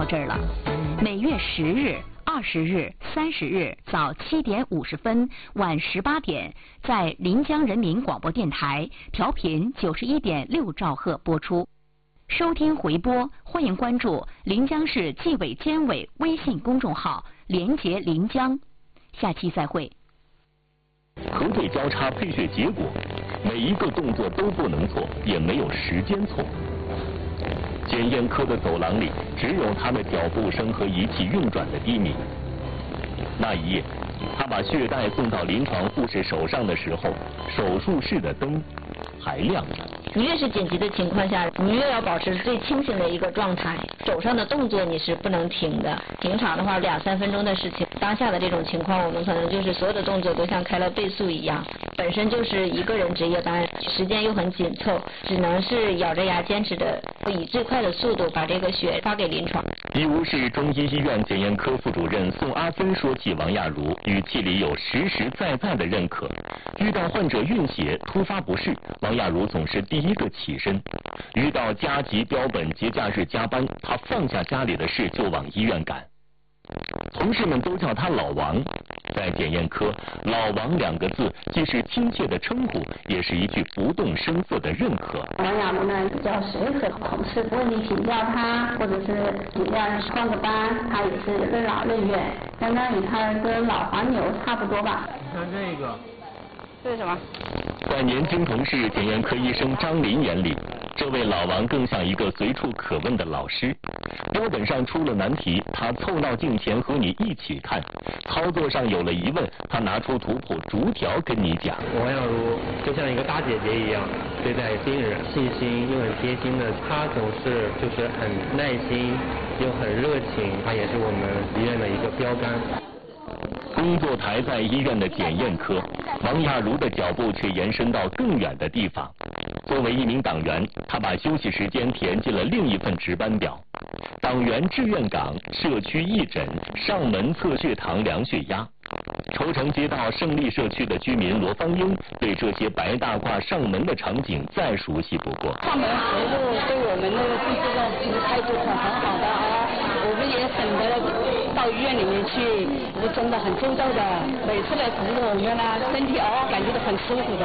这儿了。每月10日、20日、30日早7点50分、晚18点，在临江人民广播电台调频91.6兆赫播出。收听回播，欢迎关注临江市纪委监委微信公众号“连结临江”。下期再会。 核对交叉配血结果，每一个动作都不能错，也没有时间错。检验科的走廊里只有他的脚步声和仪器运转的低鸣。那一夜，他把血袋送到临床护士手上的时候，手术室的灯还亮着。 你越是紧急的情况下，你越要保持最清醒的一个状态，手上的动作你是不能停的。平常的话2-3分钟的事情，当下的这种情况，我们可能就是所有的动作都像开了倍速一样。本身就是一个人值夜班，时间又很紧凑，只能是咬着牙坚持着，以最快的速度把这个血发给临床。 义乌市中医医院检验科副主任宋阿芬说起王亚茹，语气里有实实在在的认可。遇到患者晕血、突发不适，王亚茹总是第一个起身。遇到加急标本节假日加班，他放下家里的事就往医院赶。同事们都叫他老王，在检验科，老王2个字既是亲切的称呼，也是一句不动声色的认可。 王亚茹呢，只要谁和同事问你请教他，或者是请教换个班，他也是任劳任怨，相当于他跟老黄牛差不多吧。 像这个， 这是什么？ 在年轻同事检验科医生张林眼里，这位老王更像一个随处可问的老师。标本上出了难题，他凑到镜前和你一起看；操作上有了疑问，他拿出图谱逐条跟你讲。 王亚茹就像一个大姐姐一样，对待病人细心又很贴心的，她总是就是很耐心又很热情，她也是我们医院的一个标杆。 工作台在医院的检验科，王亚茹的脚步却延伸到更远的地方。作为一名党员，他把休息时间填进了另一份值班表。党员志愿岗、社区义诊、上门测血糖、量血压。愁城街道胜利社区的居民罗芳英对这些白大褂上门的场景再熟悉不过。 上门服务对我们的这个态度很好的啊，我们也省得到医院里面去，服务真的很周到的，每次来服务我们呢，身体感觉到很舒服的。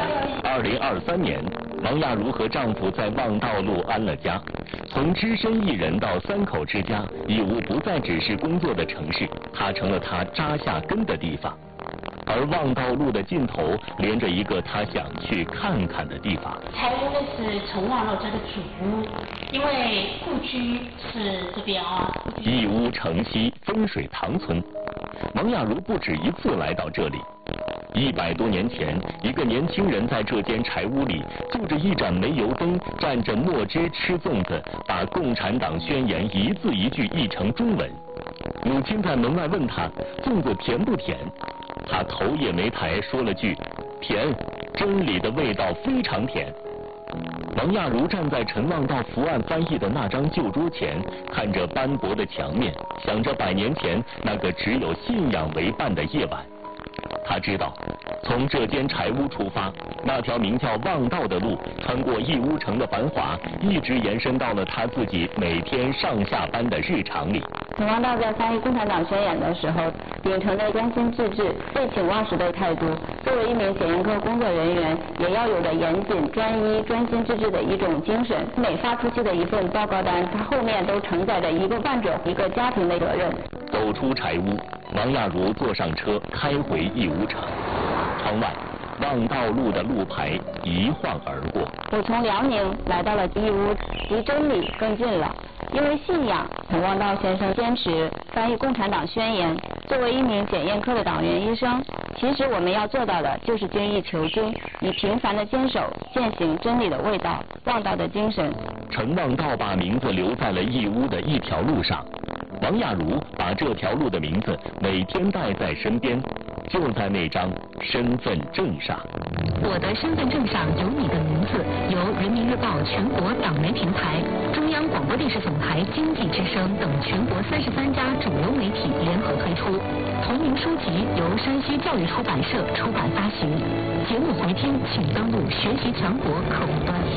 2023年，王亚茹和丈夫在望道路安了家，从只身一人到3口之家，义乌不再只是工作的城市，它成了他扎下根的地方。而望道路的尽头连着一个他想去看看的地方。 财屋呢是城望路这个主屋，因为故居是这边啊。 义乌城西风水塘村，王亚茹不止一次来到这里。100多年前，一个年轻人在这间柴屋里住着一盏煤油灯，蘸着墨汁吃粽子，把共产党宣言一字一句译成中文。母亲在门外问他粽子甜不甜，他头也没抬，说了句甜，真理的味道非常甜。王亚茹站在陈望道伏案翻译的那张旧桌前，看着斑驳的墙面，想着100年前那个只有信仰为伴的夜晚。他知道，从这间柴屋出发，那条名叫望道的路，穿过义乌城的繁华，一直延伸到了他自己每天上下班的日常里。 陈望道在翻译共产党宣言的时候，秉承着专心致志、废寝忘食的态度。作为一名检验科工作人员，也要有着严谨、专一、专心致志的一种精神。每发出去的一份报告单，它后面都承载着一个患者、一个家庭的责任。 走出柴屋，王亚茹坐上车，开回义乌城。窗外，望道路的路牌一晃而过。 我从辽宁来到了义乌，离真理更近了。因为信仰，陈望道先生坚持翻译共产党宣言。作为一名检验科的党员医生，其实我们要做到的就是精益求精，以平凡的坚守践行真理的味道、望道的精神。 陈望道把名字留在了义乌的一条路上，王亚茹把这条路的名字每天带在身边，就在那张身份证上。 我的身份证上有你的名字，由人民日报全国党媒平台、中央广播电视总台经济之声等全国33家主流媒体联合推出。同名书籍由山西教育出版社出版发行。节目回听请登录学习强国客户端。